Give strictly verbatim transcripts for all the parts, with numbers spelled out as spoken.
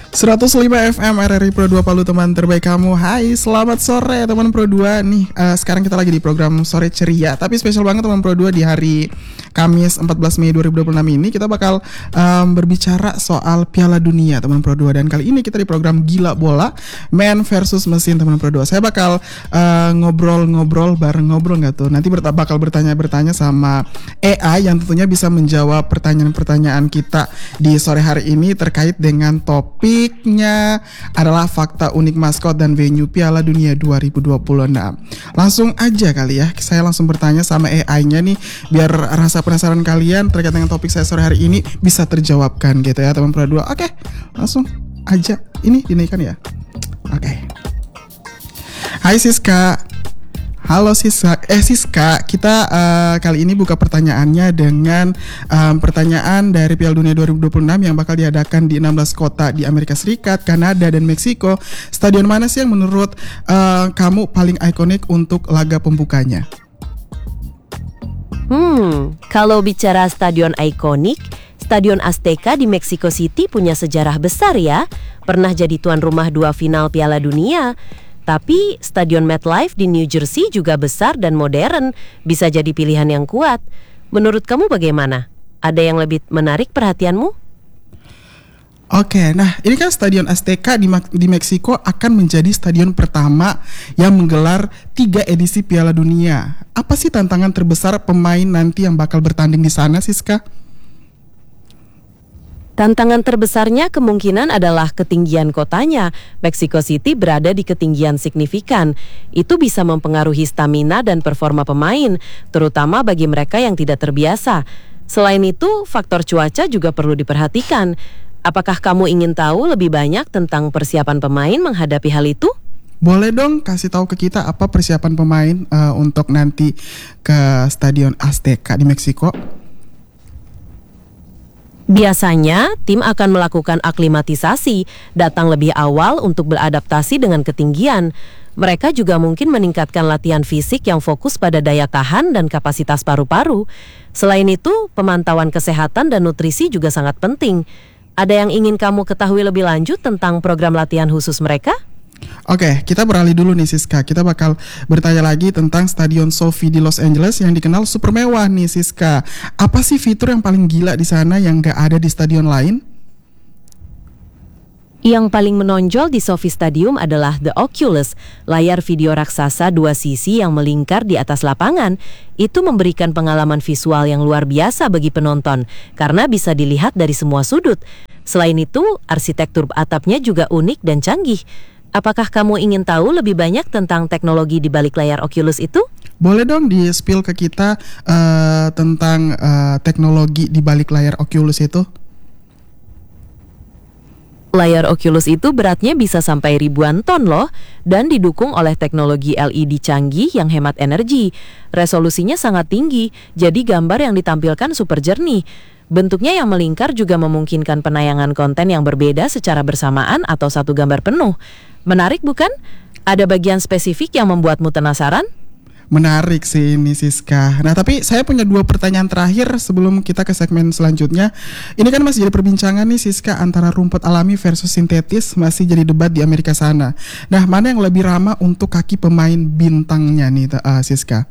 seratus lima F M R R I Pro dua Palu, teman terbaik kamu. Hai, selamat sore teman Pro dua. Nih, uh, sekarang kita lagi di program Sore Ceria. Tapi spesial banget teman Pro dua, di hari Kamis empat belas Mei dua ribu dua puluh enam ini kita bakal um, berbicara soal Piala Dunia teman Pro dua. Dan kali ini kita di program Gila Bola, Man versus Mesin teman Pro dua. Saya bakal uh, ngobrol-ngobrol bareng, ngobrol nggak tuh? Nanti ber- bakal bertanya-bertanya sama A I yang tentunya bisa menjawab pertanyaan-pertanyaan kita di sore hari ini terkait dengan topik Topiknya adalah fakta unik maskot dan venue Piala Dunia dua ribu dua puluh enam. Langsung aja kali ya, saya langsung bertanya sama A I-nya nih, biar rasa penasaran kalian terkait dengan topik saya sore hari ini bisa terjawabkan gitu ya teman Pro dua. Oke, langsung aja. Ini dinaikkan ya. Oke. Hai Siska. Halo Siska, eh Siska, kita uh, kali ini buka pertanyaannya dengan um, pertanyaan dari Piala Dunia dua ribu dua puluh enam yang bakal diadakan di enam belas kota di Amerika Serikat, Kanada, dan Meksiko. Stadion mana sih yang menurut uh, kamu paling ikonik untuk laga pembukanya? Hmm, kalau bicara stadion ikonik, Stadion Azteca di Mexico City punya sejarah besar ya. Pernah jadi tuan rumah dua final Piala Dunia. Tapi Stadion MetLife di New Jersey juga besar dan modern, bisa jadi pilihan yang kuat. Menurut kamu bagaimana? Ada yang lebih menarik perhatianmu? Oke, nah ini kan Stadion Azteca di, di Meksiko akan menjadi stadion pertama yang menggelar tiga edisi Piala Dunia. Apa sih tantangan terbesar pemain nanti yang bakal bertanding di sana, Siska? Tantangan terbesarnya kemungkinan adalah ketinggian kotanya. Mexico City berada di ketinggian signifikan. Itu bisa mempengaruhi stamina dan performa pemain, terutama bagi mereka yang tidak terbiasa. Selain itu, faktor cuaca juga perlu diperhatikan. Apakah kamu ingin tahu lebih banyak tentang persiapan pemain menghadapi hal itu? Boleh dong kasih tahu ke kita apa persiapan pemain uh, untuk nanti ke Stadion Azteca di Meksiko? Biasanya, tim akan melakukan aklimatisasi, datang lebih awal untuk beradaptasi dengan ketinggian. Mereka juga mungkin meningkatkan latihan fisik yang fokus pada daya tahan dan kapasitas paru-paru. Selain itu, pemantauan kesehatan dan nutrisi juga sangat penting. Ada yang ingin kamu ketahui lebih lanjut tentang program latihan khusus mereka? Oke, kita beralih dulu nih Siska. Kita bakal bertanya lagi tentang Stadion SoFi di Los Angeles yang dikenal super mewah nih Siska. Apa sih fitur yang paling gila di sana yang gak ada di stadion lain? Yang paling menonjol di SoFi Stadium adalah The Oculus, layar video raksasa dua sisi yang melingkar di atas lapangan. Itu memberikan pengalaman visual yang luar biasa bagi penonton, karena bisa dilihat dari semua sudut. Selain itu, arsitektur atapnya juga unik dan canggih. Apakah kamu ingin tahu lebih banyak tentang teknologi di balik layar Oculus itu? Boleh dong di-spill ke kita uh, tentang uh, teknologi di balik layar Oculus itu? Layar Oculus itu beratnya bisa sampai ribuan ton loh, dan didukung oleh teknologi L E D canggih yang hemat energi. Resolusinya sangat tinggi, jadi gambar yang ditampilkan super jernih. Bentuknya yang melingkar juga memungkinkan penayangan konten yang berbeda secara bersamaan atau satu gambar penuh. Menarik bukan? Ada bagian spesifik yang membuatmu penasaran? Menarik sih ini Siska. Nah tapi saya punya dua pertanyaan terakhir sebelum kita ke segmen selanjutnya. Ini kan masih jadi perbincangan nih Siska, antara rumput alami versus sintetis, masih jadi debat di Amerika sana. Nah mana yang lebih ramah untuk kaki pemain bintangnya nih uh, Siska?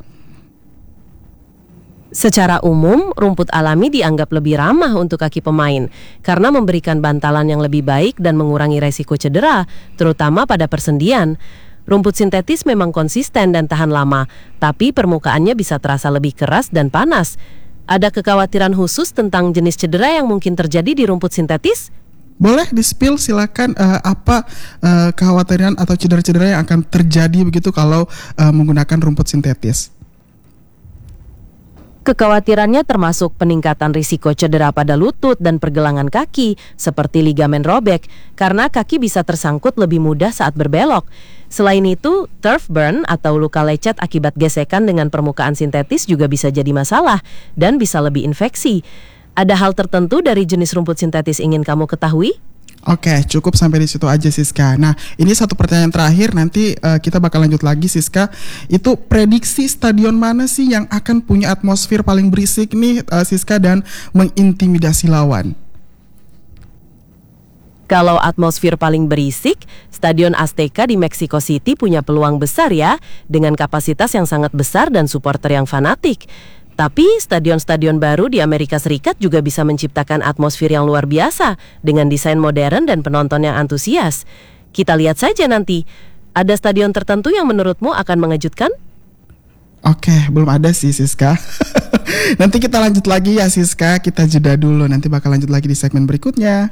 Secara umum, rumput alami dianggap lebih ramah untuk kaki pemain karena memberikan bantalan yang lebih baik dan mengurangi resiko cedera, terutama pada persendian. Rumput sintetis memang konsisten dan tahan lama, tapi permukaannya bisa terasa lebih keras dan panas. Ada kekhawatiran khusus tentang jenis cedera yang mungkin terjadi di rumput sintetis? Boleh di-spill silakan uh, apa uh, kekhawatiran atau cedera-cedera yang akan terjadi begitu kalau uh, menggunakan rumput sintetis? Kekhawatirannya termasuk peningkatan risiko cedera pada lutut dan pergelangan kaki, seperti ligamen robek, karena kaki bisa tersangkut lebih mudah saat berbelok. Selain itu, turf burn atau luka lecet akibat gesekan dengan permukaan sintetis juga bisa jadi masalah dan bisa lebih infeksi. Ada hal tertentu dari jenis rumput sintetis ingin kamu ketahui? Oke, cukup sampai di situ aja Siska. Nah, ini satu pertanyaan terakhir, nanti uh, kita bakal lanjut lagi Siska. Itu prediksi stadion mana sih yang akan punya atmosfer paling berisik nih uh, Siska dan mengintimidasi lawan? Kalau atmosfer paling berisik, Stadion Azteca di Mexico City punya peluang besar ya, dengan kapasitas yang sangat besar dan supporter yang fanatik. Tapi stadion-stadion baru di Amerika Serikat juga bisa menciptakan atmosfer yang luar biasa dengan desain modern dan penonton yang antusias. Kita lihat saja nanti, ada stadion tertentu yang menurutmu akan mengejutkan? Oke, belum ada sih Siska. Nanti kita lanjut lagi ya Siska, kita jeda dulu, nanti bakal lanjut lagi di segmen berikutnya.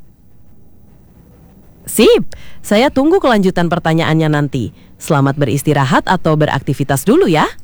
Sip, saya tunggu kelanjutan pertanyaannya nanti. Selamat beristirahat atau beraktivitas dulu ya.